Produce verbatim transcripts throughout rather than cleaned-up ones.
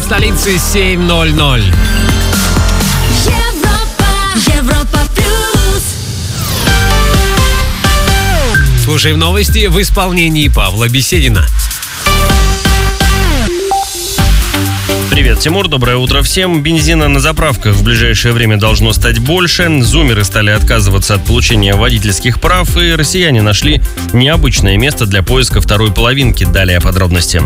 столицы семь ноль ноль. Европа плюс. Слушаем новости в исполнении Павла Беседина. Привет, Тимур, доброе утро всем. Бензина на заправках в ближайшее время должно стать больше. Зумеры стали отказываться от получения водительских прав, и россияне нашли необычное место для поиска второй половинки. Далее подробности.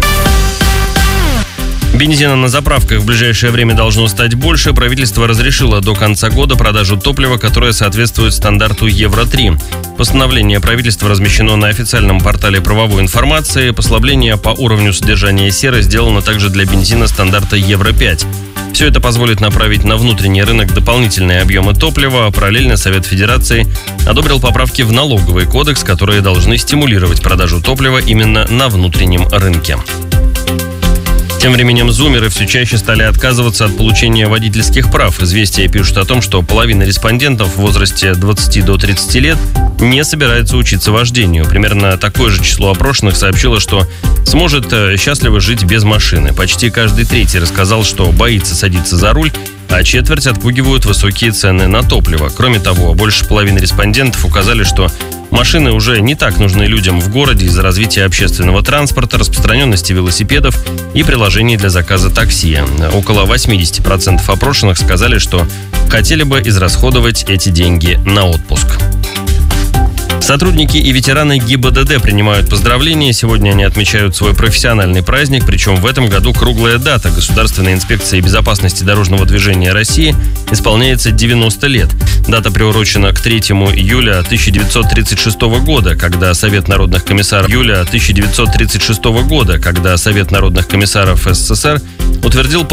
Бензина на заправках в ближайшее время должно стать больше. Правительство разрешило до конца года продажу топлива, которое соответствует стандарту Евро три. Постановление правительства размещено на официальном портале правовой информации. Послабление по уровню содержания серы сделано также для бензина стандарта Евро пять. Все это позволит направить на внутренний рынок дополнительные объемы топлива. Параллельно Совет Федерации одобрил поправки в налоговый кодекс, которые должны стимулировать продажу топлива именно на внутреннем рынке. Тем временем зумеры все чаще стали отказываться от получения водительских прав. Известия пишут о том, что половина респондентов в возрасте от двадцати до тридцати лет не собирается учиться вождению. Примерно такое же число опрошенных сообщило, что сможет счастливо жить без машины. Почти каждый третий рассказал, что боится садиться за руль, а четверть отпугивают высокие цены на топливо. Кроме того, больше половины респондентов указали, что машины уже не так нужны людям в городе из-за развития общественного транспорта, распространенности велосипедов и приложений для заказа такси. Около восемьдесят процентов опрошенных сказали, что хотели бы израсходовать эти деньги на отпуск. Сотрудники и ветераны ГИБДД принимают поздравления. Сегодня они отмечают свой профессиональный праздник, причем в этом году круглая дата. Государственной инспекции безопасности дорожного движения России исполняется девяносто лет. Дата приурочена к третьему июля тысяча девятьсот тридцать шестого года, когда Совет народных комиссаров июля тысяча девятьсот тридцать шестого года, когда Совет народных комиссаров СССР утвердил